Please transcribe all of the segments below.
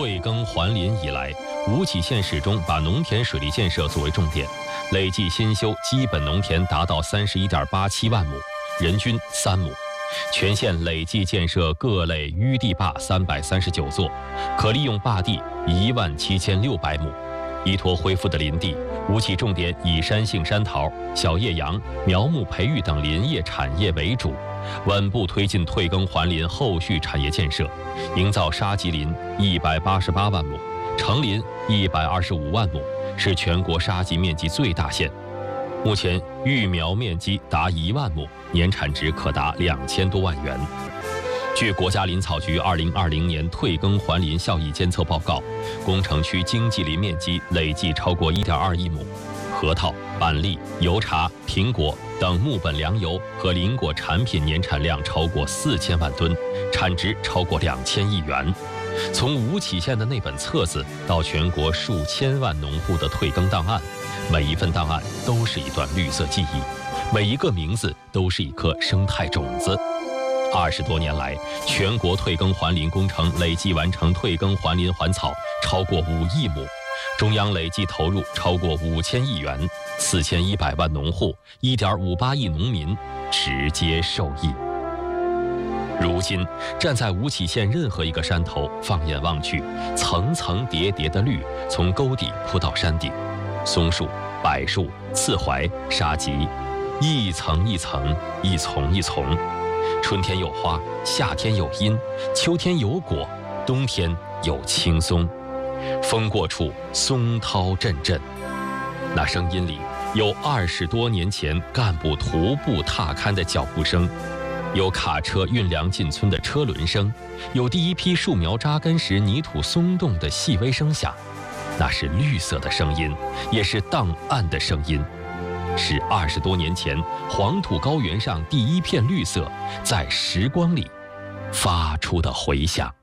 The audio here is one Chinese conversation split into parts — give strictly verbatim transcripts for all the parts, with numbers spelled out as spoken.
退耕还林以来，吴起县始终把农田水利建设作为重点，累计新修基本农田达到三十一点八七万亩，人均三亩。全县累计建设各类淤地坝三百三十九座，可利用坝地一万七千六百亩。依托恢复的林地，吴起重点以山杏山桃、小叶杨、苗木培育等林业产业为主，稳步推进退耕还林后续产业建设，营造沙棘林一百八十八万亩，成林一百二十五万亩，是全国沙棘面积最大县。目前育苗面积达一万亩，年产值可达两千多万元。据国家林草局二零二零年退耕还林效益监测报告，工程区经济林面积累计超过一点二亿亩，核桃、板栗、油茶、苹果等木本粮油和林果产品年产量超过四千万吨，产值超过两千亿元。从吴起县的那本册子到全国数千万农户的退耕档案，每一份档案都是一段绿色记忆，每一个名字都是一颗生态种子。二十多年来，全国退耕还林工程累计完成退耕还林还草超过五亿亩，中央累计投入超过五千亿元，四千一百万农户，一点五八亿农民直接受益。如今，站在吴起县任何一个山头，放眼望去，层层叠叠的绿从沟底铺到山顶，松树、柏树、刺槐、沙棘，一层一层，一丛一丛。春天有花，夏天有荫，秋天有果，冬天有青松。风过处，松涛阵阵。那声音里有二十多年前干部徒步踏勘的脚步声，有卡车运粮进村的车轮声，有第一批树苗扎根时泥土松动的细微声响。那是绿色的声音，也是档案的声音，是二十多年前黄土高原上第一片绿色在时光里发出的回响。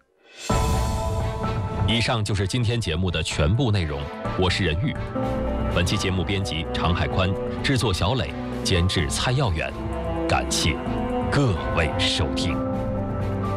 以上就是今天节目的全部内容，我是任玉。本期节目编辑常海宽，制作小磊，监制蔡耀远。感谢各位收听。